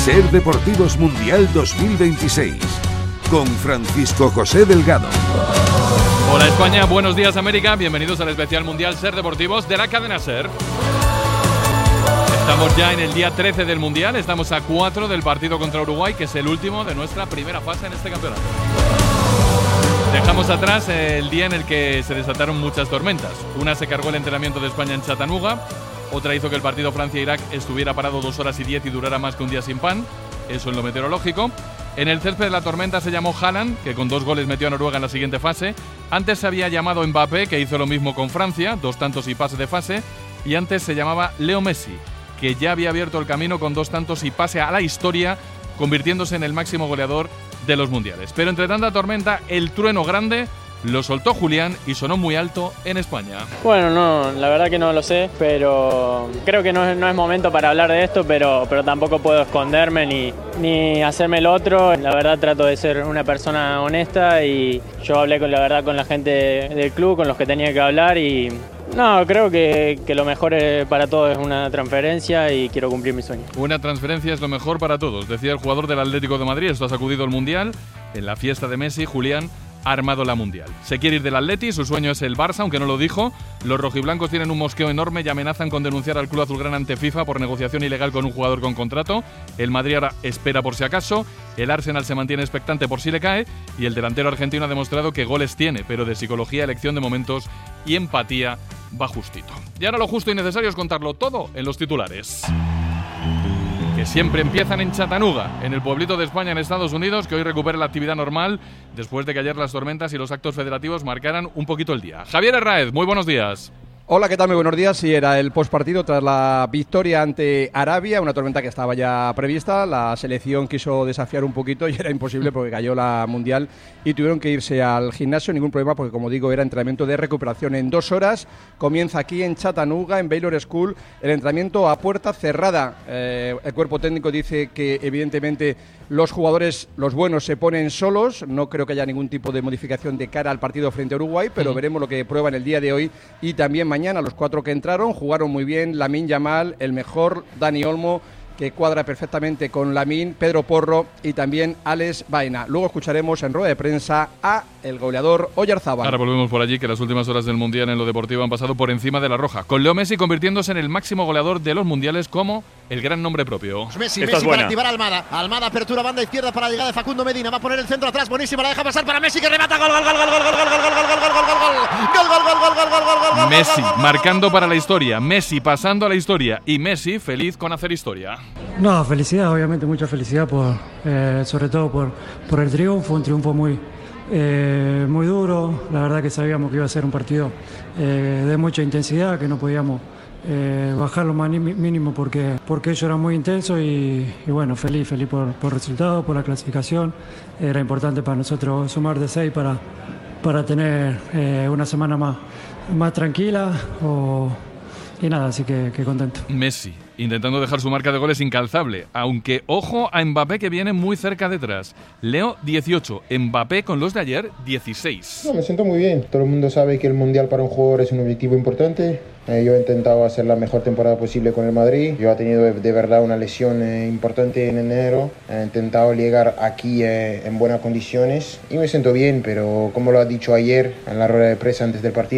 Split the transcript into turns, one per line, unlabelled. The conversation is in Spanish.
Ser Deportivos Mundial 2026 con Francisco José Delgado.
Hola España, buenos días América, bienvenidos al especial Mundial Ser Deportivos de la cadena Ser. Estamos ya en el día 13 del Mundial, estamos a 4 del partido contra Uruguay, que es el último de nuestra primera fase en este campeonato. Dejamos atrás el día en el que se desataron muchas tormentas. Una se cargó el entrenamiento de España en Chattanooga, otra hizo que el partido Francia-Irak estuviera parado 2 horas y 10 y durara más que un día sin pan, eso en lo meteorológico. En el césped de la tormenta se llamó Haaland, que con 2 goles metió a Noruega en la siguiente fase. Antes se había llamado Mbappé, que hizo lo mismo con Francia, 2 tantos y pase de fase. Y antes se llamaba Leo Messi, que ya había abierto el camino con 2 tantos y pase a la historia, convirtiéndose en el máximo goleador de los mundiales. Pero entre tanta tormenta, el trueno grande lo soltó Julián y sonó muy alto en España.
Bueno, no, la verdad que no lo sé, pero creo que no es momento para hablar de esto, pero tampoco puedo esconderme ni hacerme el otro. La verdad trato de ser una persona honesta y yo hablé con la gente del club, con los que tenía que hablar y no, creo que lo mejor para todos es una transferencia y quiero cumplir mi sueño.
Una transferencia es lo mejor para todos, decía el jugador del Atlético de Madrid. Esto ha sacudido el Mundial. En la fiesta de Messi, Julián ha armado la Mundial. Se quiere ir del Atleti, su sueño es el Barça, aunque no lo dijo. Los rojiblancos tienen un mosqueo enorme y amenazan con denunciar al club azulgrana ante FIFA por negociación ilegal con un jugador con contrato. El Madrid ahora espera por si acaso. El Arsenal se mantiene expectante por si le cae. Y el delantero argentino ha demostrado que goles tiene, pero de psicología, elección de momentos y empatía va justito. Y ahora lo justo y necesario es contarlo todo en los titulares, que siempre empiezan en Chattanooga, en el pueblito de España en Estados Unidos, que hoy recupera la actividad normal después de que ayer las tormentas y los actos federativos marcaran un poquito el día. Javier Herráez, muy buenos días.
Hola, ¿qué tal? Muy buenos días. Sí, era el postpartido tras la victoria ante Arabia, una tormenta que estaba ya prevista. La selección quiso desafiar un poquito y era imposible porque cayó la Mundial y tuvieron que irse al gimnasio. Ningún problema porque, como digo, era entrenamiento de recuperación en 2 horas. Comienza aquí en Chattanooga, en Baylor School, el entrenamiento a puerta cerrada. El cuerpo técnico dice que, evidentemente, los jugadores, los buenos, se ponen solos. No creo que haya ningún tipo de modificación de cara al partido frente a Uruguay, pero veremos lo que prueban el día de hoy y también mañana. Los 4 que entraron jugaron muy bien. Lamine Yamal, el mejor, Dani Olmo, que cuadra perfectamente con Lamine, Pedro Porro y también Alex Baena. Luego escucharemos en rueda de prensa a el goleador Oyarzábal.
Ahora volvemos por allí, que las últimas horas del Mundial en lo deportivo han pasado por encima de la roja, con Leo Messi convirtiéndose en el máximo goleador de los mundiales como el gran nombre propio.
Messi para activar a Almada. Almada, apertura banda izquierda para la llegada de Facundo Medina. Va a poner el centro atrás, buenísima, la deja pasar para Messi, que remata. Gol.
Messi marcando para la historia, Messi pasando a la historia y Messi feliz con hacer historia.
No, felicidad, obviamente mucha felicidad sobre todo por el triunfo, un triunfo muy duro. La verdad que sabíamos que iba a ser un partido de mucha intensidad, que no podíamos bajar lo más mínimo porque ellos eran muy intensos y bueno, feliz por el resultado, por la clasificación. Era importante para nosotros sumar de 6 para tener una semana más tranquila y nada, así que contento.
Messi intentando dejar su marca de goles incalzable, aunque ojo a Mbappé, que viene muy cerca detrás. Leo 18, Mbappé con los de ayer 16.
No, me siento muy bien. Todo el mundo sabe que el Mundial para un jugador es un objetivo importante. Yo he intentado hacer la mejor temporada posible con el Madrid. Yo he tenido de verdad una lesión importante en enero. He intentado llegar aquí en buenas condiciones y me siento bien, pero como lo ha dicho ayer en la rueda de prensa antes del partido,